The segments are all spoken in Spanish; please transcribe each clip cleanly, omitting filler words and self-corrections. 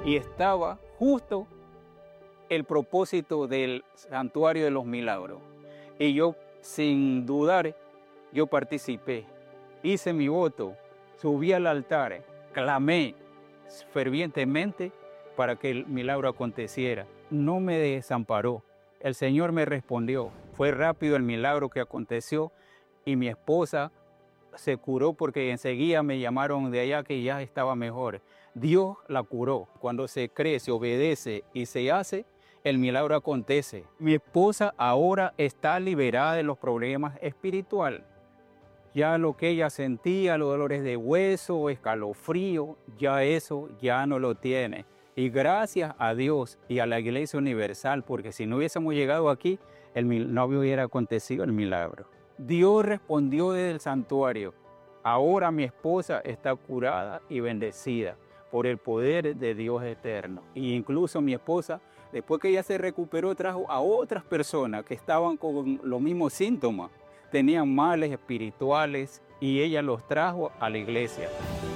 y estaba justo el propósito del Santuario de los Milagros. Y yo, sin dudar, yo participé, hice mi voto, subí al altar, clamé fervientemente para que el milagro aconteciera. No me desamparó, el Señor me respondió. Fue rápido el milagro que aconteció y mi esposa se curó porque enseguida me llamaron de allá que ya estaba mejor. Dios la curó. Cuando se cree, se obedece y se hace, el milagro acontece. Mi esposa ahora está liberada de los problemas espirituales. Ya lo que ella sentía, los dolores de hueso, escalofrío, ya eso ya no lo tiene. Y gracias a Dios y a la Iglesia Universal, porque si no hubiésemos llegado aquí, no hubiera acontecido el milagro. Dios respondió desde el santuario. Ahora mi esposa está curada y bendecida por el poder de Dios eterno. Y incluso mi esposa, después que ella se recuperó, trajo a otras personas que estaban con los mismos síntomas. Tenían males espirituales y ella los trajo a la iglesia.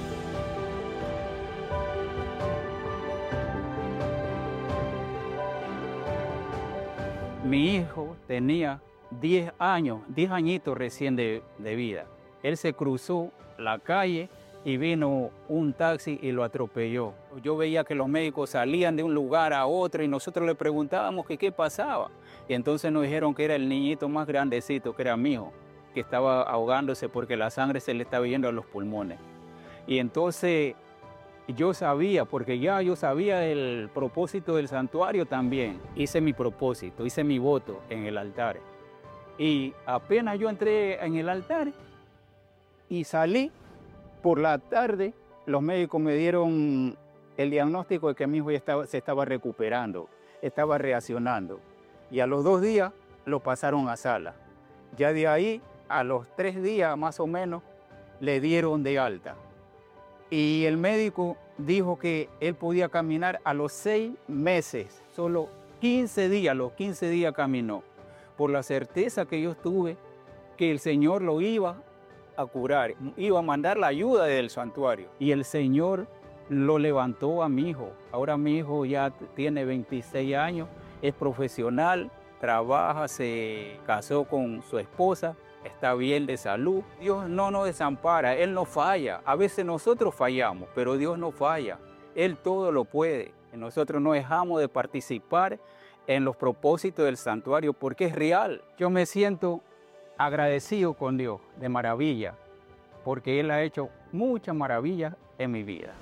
Mi hijo tenía 10 años, 10 añitos recién de vida. Él se cruzó la calle y vino un taxi y lo atropelló. Yo veía que los médicos salían de un lugar a otro y nosotros le preguntábamos que qué pasaba. Y entonces nos dijeron que era el niñito más grandecito, que era mi hijo, que estaba ahogándose porque la sangre se le estaba yendo a los pulmones. Y entonces yo sabía, porque ya yo sabía el propósito del santuario también. Hice mi propósito, hice mi voto en el altar. Y apenas yo entré en el altar y salí, por la tarde los médicos me dieron el diagnóstico de que mi hijo ya se estaba recuperando, estaba reaccionando. Y a los 2 días lo pasaron a sala. Ya de ahí, a los 3 días más o menos, le dieron de alta. Y el médico dijo que él podía caminar a los 6 meses, solo 15 días, los 15 días caminó, por la certeza que yo tuve que el Señor lo iba a curar, iba a mandar la ayuda del santuario. Y el Señor lo levantó a mi hijo. Ahora mi hijo ya tiene 26 años, es profesional, trabaja, se casó con su esposa, está bien de salud. Dios no nos desampara, Él no falla. A veces nosotros fallamos, pero Dios no falla. Él todo lo puede. Y nosotros no dejamos de participar en los propósitos del santuario porque es real. Yo me siento agradecido con Dios de maravilla, porque Él ha hecho muchas maravillas en mi vida.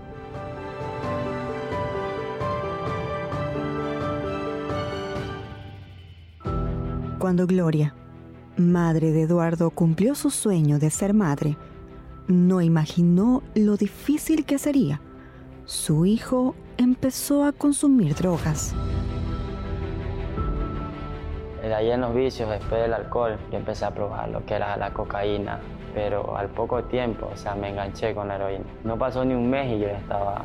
Cuando Gloria, madre de Eduardo, cumplió su sueño de ser madre, no imaginó lo difícil que sería. Su hijo empezó a consumir drogas. De ahí en los vicios, después del alcohol, yo empecé a probar lo que era la cocaína, pero al poco tiempo, me enganché con la heroína. No pasó ni un mes y yo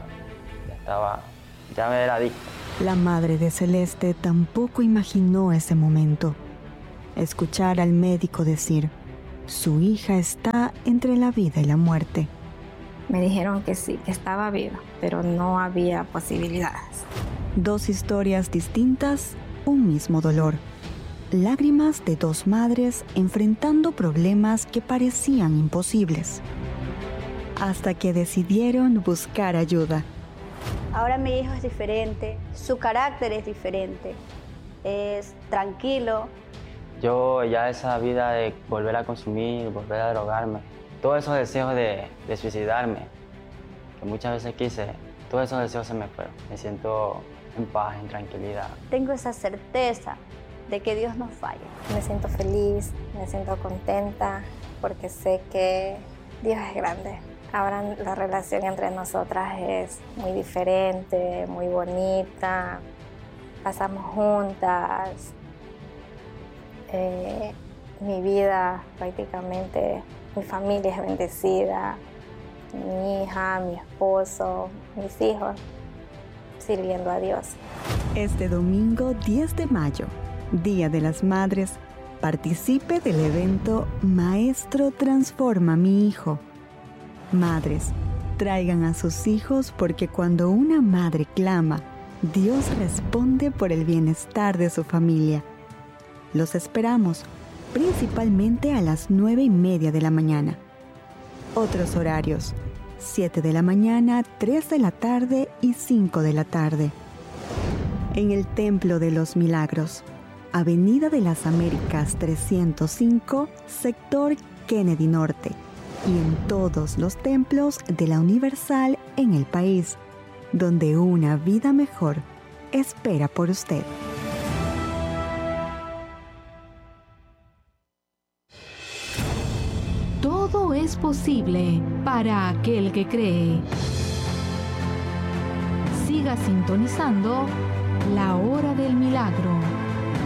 ya me era adicto. La madre de Celeste tampoco imaginó ese momento. Escuchar al médico decir, su hija está entre la vida y la muerte. Me dijeron que sí, que estaba viva, pero no había posibilidades. 2 historias distintas, un mismo dolor. Lágrimas de 2 madres enfrentando problemas que parecían imposibles. Hasta que decidieron buscar ayuda. Ahora mi hijo es diferente, su carácter es diferente, es tranquilo. Yo ya esa vida de volver a consumir, volver a drogarme, todos esos deseos de suicidarme, que muchas veces quise, todos esos deseos se me fueron. Me siento en paz, en tranquilidad. Tengo esa certeza de que Dios no falla. Me siento feliz, me siento contenta, porque sé que Dios es grande. Ahora la relación entre nosotras es muy diferente, muy bonita. Pasamos juntas. Mi vida prácticamente, mi familia es bendecida. Mi hija, mi esposo, mis hijos, sirviendo a Dios. Este domingo 10 de mayo, Día de las Madres, participe del evento Maestro Transforma mi Hijo. Madres, Traigan a sus hijos porque cuando una madre clama, Dios responde por el bienestar de su familia. Los esperamos, principalmente a las 9:30 de la mañana. Otros horarios: 7 de la mañana, 3 de la tarde y 5 de la tarde. En el Templo de los Milagros, Avenida de las Américas 305, sector Kennedy Norte, y en todos los templos de la Universal en el país, donde una vida mejor espera por usted. Todo es posible para aquel que cree. Siga sintonizando La Hora del Milagro.